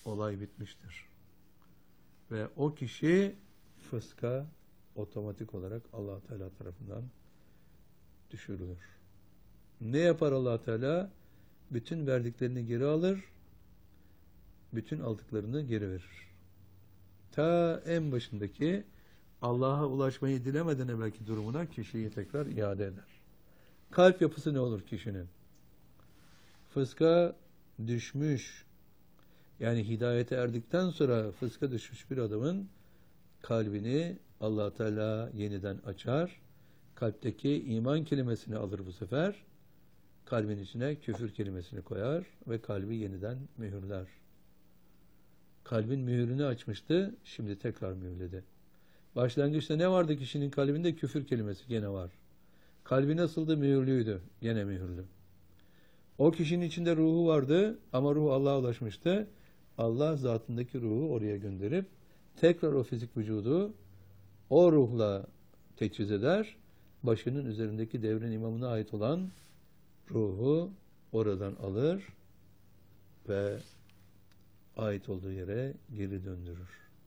olay bitmiştir. Ve o kişi fıska otomatik olarak Allah Teala tarafından düşürülür. Ne yapar Allah Teala? Bütün verdiklerini geri alır, bütün aldıklarını geri verir. Ta en başındaki Allah'a ulaşmayı dilemeden evvelki durumuna kişiyi tekrar iade eder. Kalp yapısı ne olur kişinin? Fıska düşmüş, yani hidayete erdikten sonra fıska düşmüş bir adamın kalbini Allah Teala yeniden açar. Kalpteki iman kelimesini alır bu sefer. Kalbin içine küfür kelimesini koyar ve kalbi yeniden mühürler. Kalbin mühürünü açmıştı, şimdi tekrar mühürledi. Başlangıçta ne vardı kişinin kalbinde? Küfür kelimesi gene var. Kalbi nasıldı? Mühürlüydü. Gene mühürlü. O kişinin içinde ruhu vardı ama ruh Allah'a ulaşmıştı. Allah zatındaki ruhu oraya gönderip tekrar o fizik vücudu o ruhla teçhiz eder. Başının üzerindeki devrin imamına ait olan ruhu oradan alır ve ait olduğu yere geri döndürür.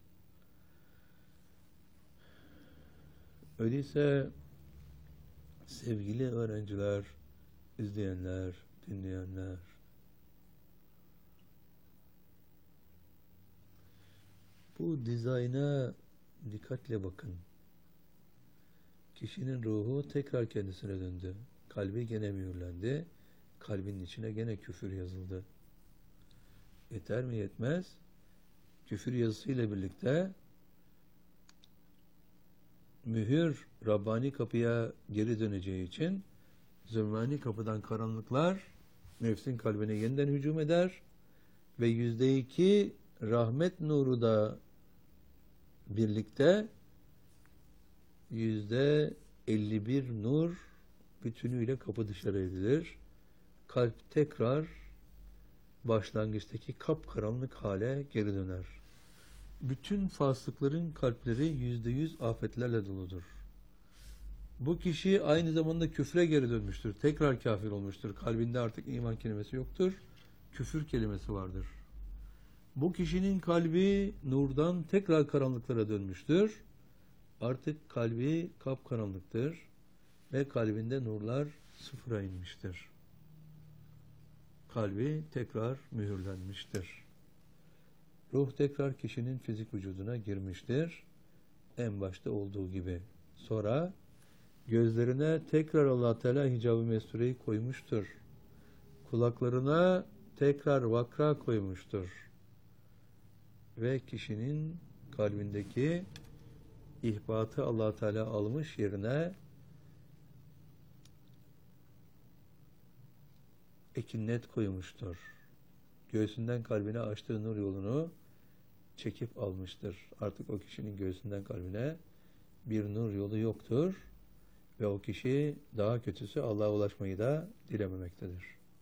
Öyleyse sevgili öğrenciler, izleyenler, dinleyenler, bu dizayna dikkatle bakın. Kişinin ruhu tekrar kendisine döndü. Kalbi gene mühürlendi. Kalbinin içine gene küfür yazıldı. Yeter mi yetmez? Küfür yazısıyla birlikte mühür Rabbani kapıya geri döneceği için zulmani kapıdan karanlıklar nefsin kalbine yeniden hücum eder ve %2 rahmet nuru da birlikte %51 nur bütünüyle kapı dışarı edilir. Kalp tekrar başlangıçtaki kapkaranlık hale geri döner. Bütün fasıkların kalpleri %100 afetlerle doludur. Bu kişi aynı zamanda küfre geri dönmüştür. Tekrar kafir olmuştur. Kalbinde artık iman kelimesi yoktur. Küfür kelimesi vardır. Bu kişinin kalbi nurdan tekrar karanlıklara dönmüştür. Artık kalbi kapkaranlıktır ve kalbinde nurlar sıfıra inmiştir. Kalbi tekrar mühürlenmiştir. Ruh tekrar kişinin fizik vücuduna girmiştir. En başta olduğu gibi. Sonra gözlerine tekrar Allah Teala hicab-ı mestureyi koymuştur. Kulaklarına tekrar vakra koymuştur. Ve kişinin kalbindeki ihbatı Allah Teala almış, yerine ekinnet koymuştur. Göğsünden kalbine açtığı nur yolunu çekip almıştır. Artık o kişinin göğsünden kalbine bir nur yolu yoktur ve o kişi daha kötüsü Allah'a ulaşmayı da dilememektedir.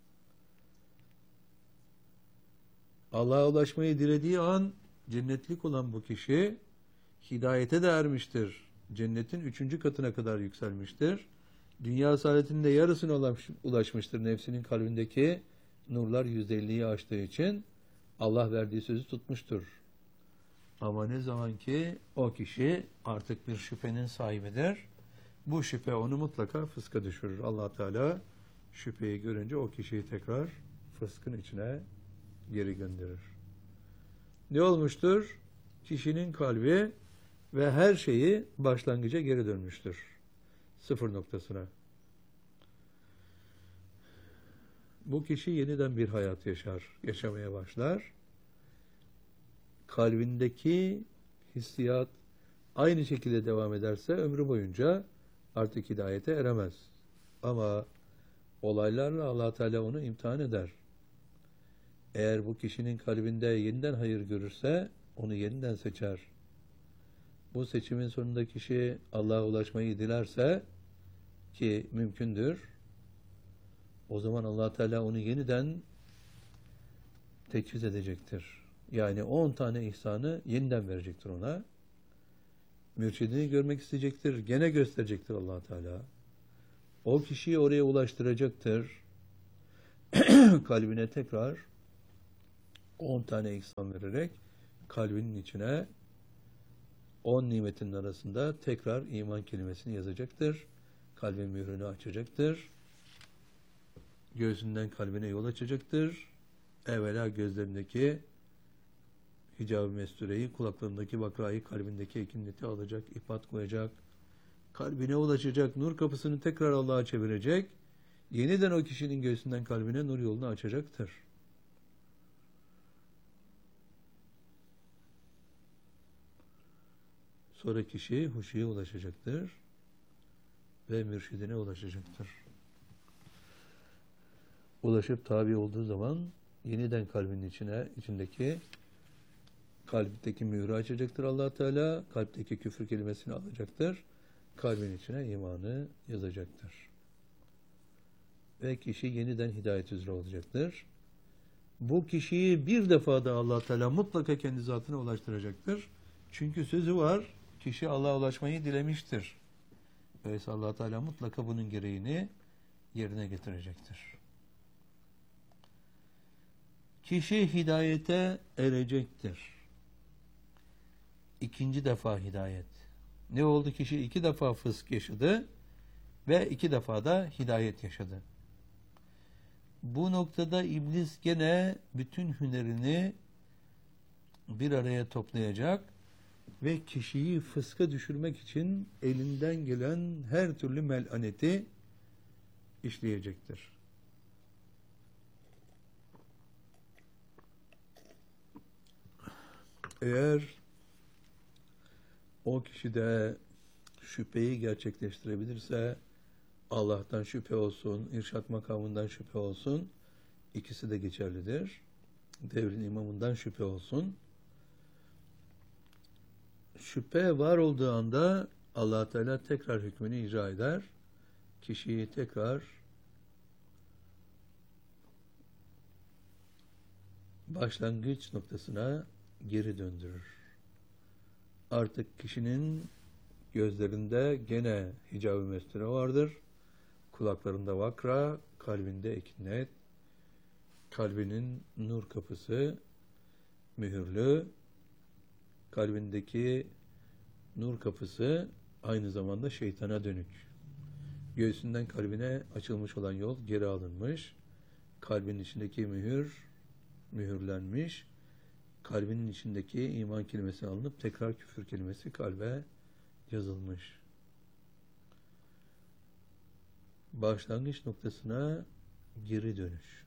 Allah'a ulaşmayı dilediği an cennetlik olan bu kişi hidayete de ermiştir. Cennetin 3. katına kadar yükselmiştir. Dünya saadetinin de yarısına ulaşmıştır. Nefsinin kalbindeki nurlar %50'yi aştığı için Allah verdiği sözü tutmuştur. Ama ne zaman ki o kişi artık bir şüphenin sahibidir, bu şüphe onu mutlaka fıska düşürür. Allah Teala şüpheyi görünce o kişiyi tekrar fıskın içine geri gönderir. Ne olmuştur? Kişinin kalbi ve her şeyi başlangıca geri dönmüştür. Sıfır noktasına. Bu kişi yeniden bir hayat yaşamaya başlar. Kalbindeki hissiyat aynı şekilde devam ederse ömrü boyunca artık hidayete eremez. Ama olaylarla Allah Teala onu imtihan eder. Eğer bu kişinin kalbinde yeniden hayır görürse onu yeniden seçer. Bu seçimin sonunda kişi Allah'a ulaşmayı dilerse, ki mümkündür, o zaman Allah Teala onu yeniden teçhiz edecektir. Yani 10 tane ihsanı yeniden verecektir ona. Mürşidini görmek isteyecektir. Gene gösterecektir Allah Teala. O kişiyi oraya ulaştıracaktır. Kalbine tekrar 10 tane ihsan vererek kalbinin içine 10 nimetin arasında tekrar iman kelimesini yazacaktır. Kalbin mührünü açacaktır. Göğsünden kalbine yol açacaktır. Evvela gözlerindeki hicab-ı mestureyi, kulaklarındaki bakrayı, kalbindeki ekinleti alacak, ipat koyacak. Kalbine ulaşacak, nur kapısını tekrar Allah'a çevirecek. Yeniden o kişinin göğsünden kalbine nur yolunu açacaktır. Sonra kişi huşuya ulaşacaktır ve mürşidine ulaşacaktır. Ulaşıp tabi olduğu zaman yeniden kalbinin içindeki kalpteki mührü açacaktır Allah Teala. Kalpteki küfür kelimesini alacaktır. Kalbin içine imanı yazacaktır. Ve kişi yeniden hidayet üzere olacaktır. Bu kişiyi bir defa da Allah Teala mutlaka kendi zatına ulaştıracaktır. Çünkü sözü var, kişi Allah'a ulaşmayı dilemiştir. Öyleyse Allah Teala mutlaka bunun gereğini yerine getirecektir. Kişi hidayete erecektir. İkinci defa hidayet. Ne oldu? Kişi 2 defa fısk yaşadı ve 2 defa da hidayet yaşadı. Bu noktada iblis gene bütün hünerini bir araya toplayacak ve kişiyi fıska düşürmek için elinden gelen her türlü melaneti işleyecektir. Eğer o kişi de şüpheyi gerçekleştirebilirse, Allah'tan şüphe olsun, irşat makamından şüphe olsun, ikisi de geçerlidir. Devrin imamından şüphe olsun. Şüphe var olduğu anda Allah Teala tekrar hükmünü icra eder. Kişiyi tekrar başlangıç noktasına geri döndürür. Artık kişinin gözlerinde gene hicab-ı mesture vardır. Kulaklarında vakra, kalbinde ekinnet, kalbinin nur kapısı mühürlü, kalbindeki nur kapısı aynı zamanda şeytana dönük. Göğsünden kalbine açılmış olan yol geri alınmış, kalbin içindeki mühürlenmiş, kalbinin içindeki iman kelimesi alınıp tekrar küfür kelimesi kalbe yazılmış. Başlangıç noktasına geri dönüş.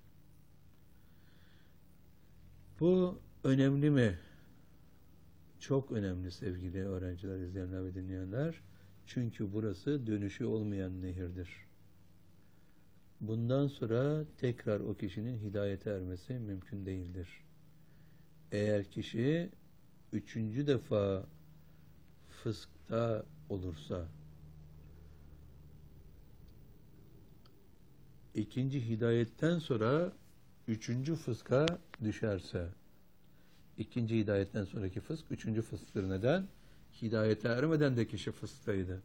Bu önemli mi? Çok önemli sevgili öğrenciler, izleyenler ve dinleyenler. Çünkü burası dönüşü olmayan nehirdir. Bundan sonra tekrar o kişinin hidayete ermesi mümkün değildir. Eğer kişi 3. defa fıskta olursa, 2. hidayetten sonra 3. fıska düşerse, 2. hidayetten sonraki fısk 3. fısktır. Neden? Hidayete ermeden de kişi fısktaydı.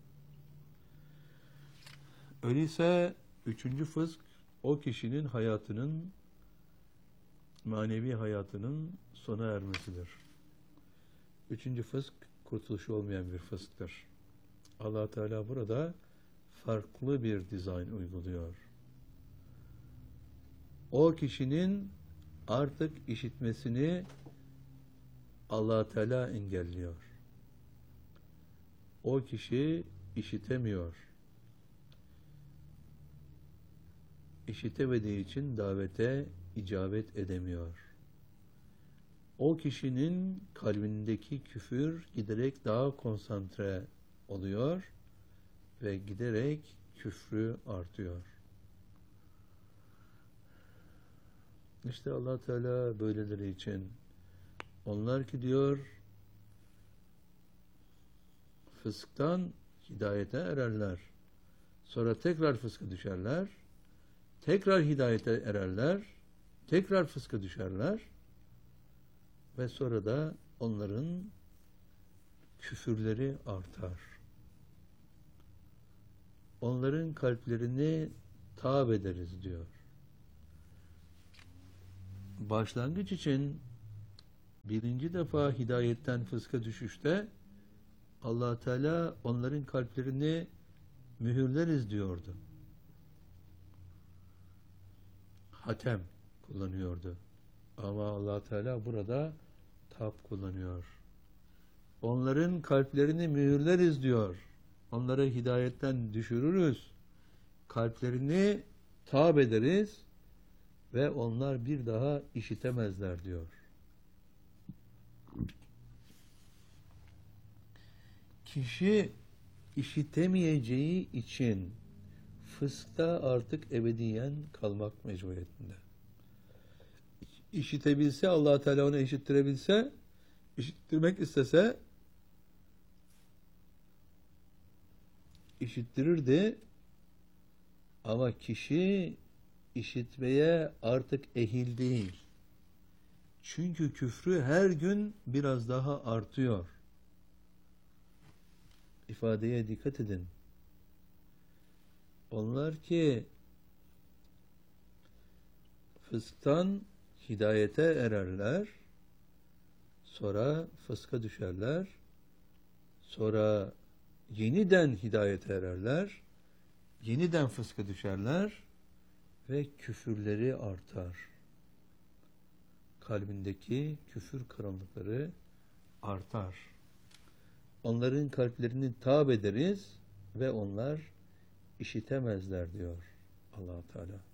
Öyleyse 3. fısk o kişinin hayatının, manevi hayatının sona ermesidir. 3. fısk kurtuluşu olmayan bir fısktır. Allah Teala burada farklı bir dizayn uyguluyor. O kişinin artık işitmesini Allah Teala engelliyor. O kişi işitemiyor. İşitemediği için davete icabet edemiyor. O kişinin kalbindeki küfür giderek daha konsantre oluyor ve giderek küfrü artıyor. İşte Allah Teala böyleleri için, onlar ki diyor fısktan hidayete ererler. Sonra tekrar fıska düşerler. Tekrar hidayete ererler. Tekrar fıska düşerler. Ve sonra da onların küfürleri artar. Onların kalplerini tâb ederiz diyor. Başlangıç için birinci defa hidayetten fıska düşüşte Allah Teala onların kalplerini mühürleriz diyordu. Hatem kullanıyordu. Ama Allah Teala burada tap kullanıyor. Onların kalplerini mühürleriz diyor. Onları hidayetten düşürürüz. Kalplerini tab ederiz ve onlar bir daha işitemezler diyor. Kişi işitemeyeceği için fıskta artık ebediyen kalmak mecburiyetinde. İşitebilse, Allah Teala onu işittirebilse, işittirmek istese işittirirdi. Ama kişi işitmeye artık ehil değil. Çünkü küfrü her gün biraz daha artıyor. İfadeye dikkat edin. Onlar ki fısktan hidayete ererler, sonra fıska düşerler, sonra yeniden hidayete ererler, yeniden fıska düşerler ve küfürleri artar. Kalbindeki küfür karanlıkları artar. Onların kalplerini tab ederiz ve onlar işitemezler diyor Allah Teala.